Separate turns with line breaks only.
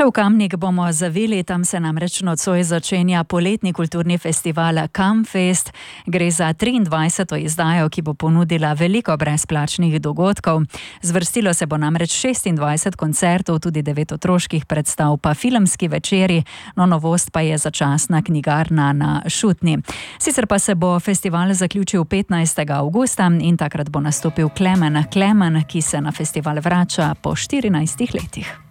Še v Kamnik bomo zavili, tam se namreč nocoj začenja poletni kulturni festival Kamfest. Gre za 23. izdajo, ki bo ponudila veliko brezplačnih dogodkov. Zvrstilo se bo namreč 26 koncertov, tudi 9 otroških predstav, pa filmski večeri, no novost pa je začasna knjigarna na Šutni. Sicer pa se bo festival zaključil 15. avgusta in takrat bo nastopil Klemen, ki se na festival vrača po 14 letih.